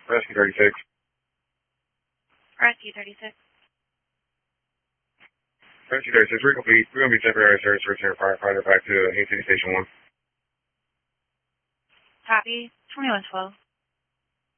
Rescue 36. Rescue 36. Rescue 36, we're going to be temporary service for return firefighter back to Haines City Station 1. Copy. 2112.